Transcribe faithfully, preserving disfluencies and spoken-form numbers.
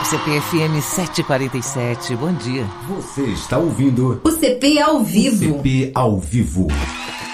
C P F M sete quarenta e sete, bom dia. Você está ouvindo o C P ao vivo. O C P ao vivo.